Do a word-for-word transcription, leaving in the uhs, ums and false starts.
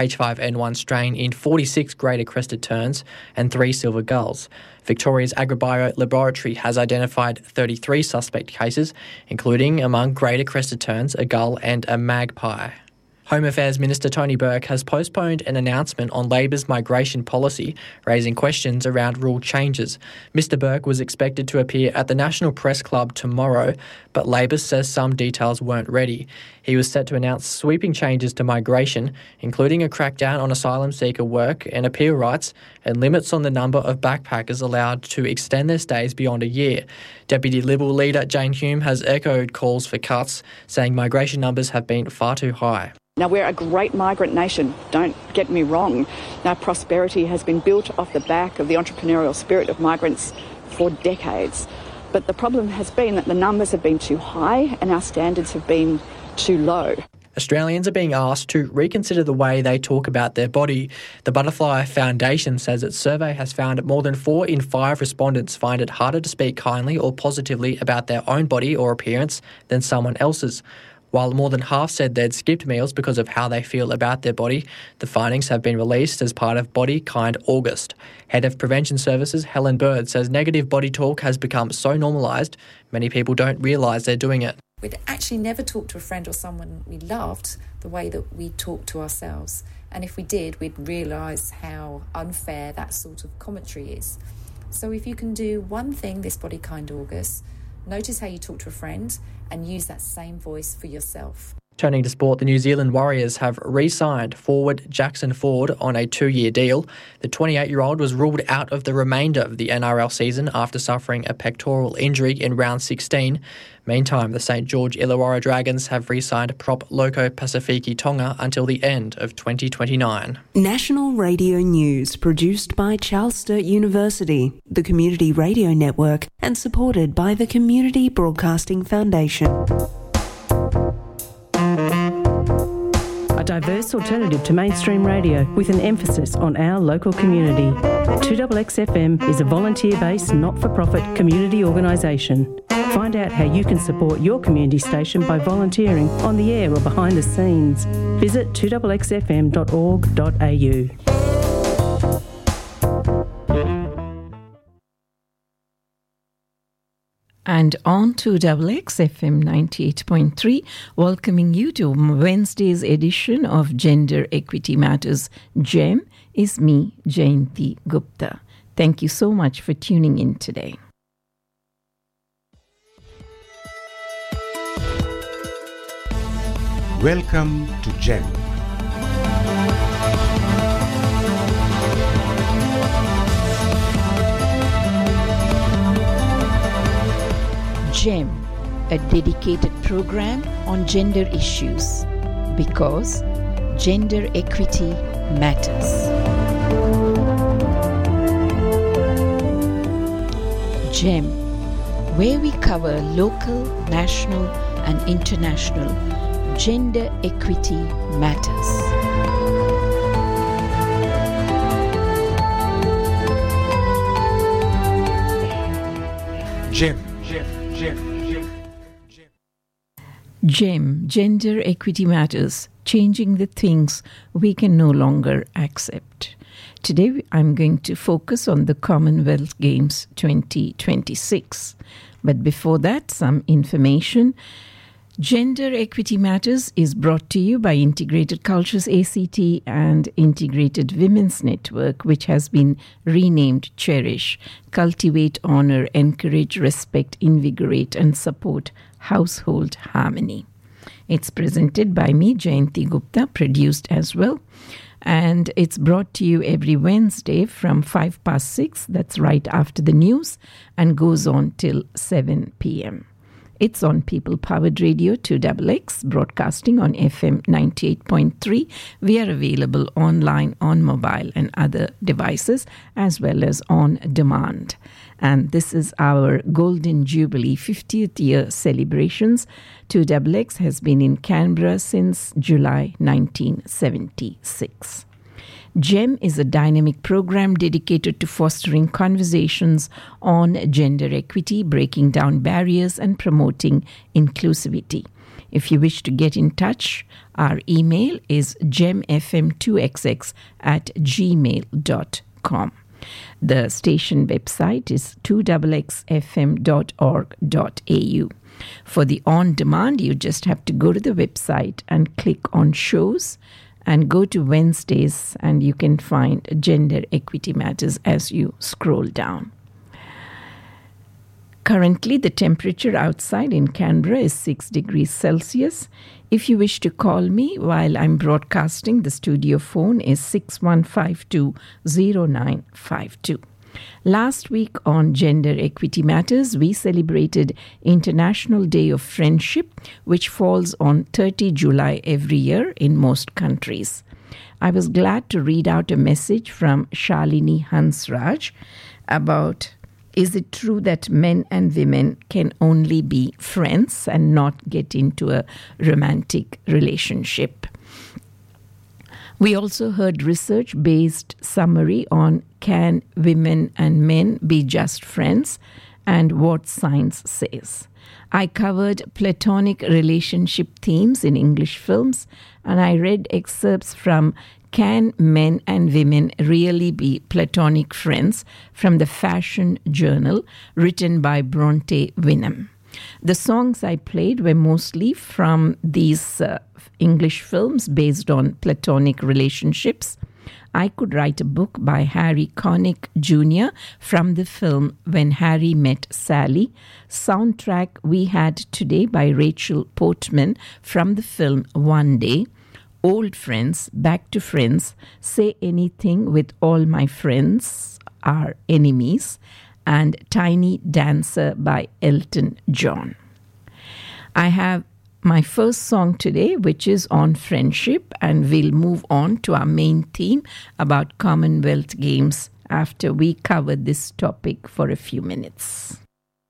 H five N one strain in forty-six greater crested terns and three silver gulls. Victoria's AgriBio laboratory has identified thirty-three suspect cases, including among greater crested terns, a gull and a magpie. Home Affairs Minister Tony Burke has postponed an announcement on Labor's migration policy, raising questions around rule changes. Mr Burke was expected to appear at the National Press Club tomorrow, but Labor says some details weren't ready. He was set to announce sweeping changes to migration, including a crackdown on asylum seeker work and appeal rights, and limits on the number of backpackers allowed to extend their stays beyond a year. Deputy Liberal leader Jane Hume has echoed calls for cuts, saying migration numbers have been far too high. Now, we're a great migrant nation, don't get me wrong. Our prosperity has been built off the back of the entrepreneurial spirit of migrants for decades. But the problem has been that the numbers have been too high and our standards have been too low. Australians are being asked to reconsider the way they talk about their body. The Butterfly Foundation says its survey has found that more than four in five respondents find it harder to speak kindly or positively about their own body or appearance than someone else's. While more than half said they'd skipped meals because of how they feel about their body, the findings have been released as part of Body Kind August. Head of Prevention Services Helen Bird says negative body talk has become so normalised, many people don't realise they're doing it. We'd actually never talk to a friend or someone we loved the way that we talk to ourselves. And if we did, we'd realise how unfair that sort of commentary is. So if you can do one thing this Body Kind August, notice how you talk to a friend and use that same voice for yourself. Turning to sport, the New Zealand Warriors have re-signed forward Jackson Ford on a two-year deal. The twenty-eight-year-old was ruled out of the remainder of the N R L season after suffering a pectoral injury in round sixteen. Meantime, the St George Illawarra Dragons have re-signed prop Loco Pasifiki Tonga until the end of twenty twenty-nine. National Radio News, produced by Charles Sturt University, the Community Radio Network, and supported by the Community Broadcasting Foundation. A diverse alternative to mainstream radio with an emphasis on our local community. two X X F M is a volunteer-based, not-for-profit community organisation. Find out how you can support your community station by volunteering on the air or behind the scenes. Visit two X X F M dot org dot a u. And on to Double X F M ninety-eight point three, welcoming you to Wednesday's edition of Gender Equity Matters GEM, is me, Jayanti Gupta. Thank you so much for tuning in today. Welcome to GEM. GEM, a dedicated program on gender issues, because gender equity matters. GEM, where we cover local, national and international gender equity matters. GEM. GEM, Gender Equity Matters, changing the things we can no longer accept. Today I'm going to focus on the Commonwealth Games twenty twenty-six. But before that, some information. Gender Equity Matters is brought to you by Integrated Cultures A C T and Integrated Women's Network, which has been renamed Cherish. Cultivate, honor, encourage, respect, invigorate and support household harmony. It's presented by me, Jayanti Gupta, produced as well. And it's brought to you every Wednesday from five past six, that's right after the news, and goes on till seven p.m. It's on People Powered Radio two X X, broadcasting on F M ninety-eight point three. We are available online, on mobile and other devices, as well as on demand. And this is our Golden Jubilee fiftieth year celebrations. two X X has been in Canberra since July nineteen seventy-six. GEM is a dynamic program dedicated to fostering conversations on gender equity, breaking down barriers and promoting inclusivity. If you wish to get in touch, our email is gem f m two x x at gmail dot com. The station website is two x x f m dot org dot a u. For the on-demand, you just have to go to the website and click on shows and go to Wednesdays, and you can find Gender Equity Matters as you scroll down. Currently, the temperature outside in Canberra is six degrees Celsius. If you wish to call me while I'm broadcasting, the studio phone is six one five two zero nine five two. Last week on Gender Equity Matters, we celebrated International Day of Friendship, which falls on the thirtieth of July every year in most countries. I was glad to read out a message from Shalini Hansraj about, is it true that men and women can only be friends and not get into a romantic relationship? We also heard research-based summary on can women and men be just friends and what science says. I covered platonic relationship themes in English films, and I read excerpts from Can Men and Women Really Be Platonic Friends from the Fashion Journal, written by Bronte Winham. The songs I played were mostly from these uh, English films based on platonic relationships. I Could Write a Book by Harry Connick Junior from the film When Harry Met Sally. Soundtrack We Had Today by Rachel Portman from the film One Day. Old Friends, Back to Friends, Say Anything with All My Friends Are Enemies, and Tiny Dancer by Elton John. I have my first song today, which is on friendship, and we'll move on to our main theme about Commonwealth Games after we cover this topic for a few minutes.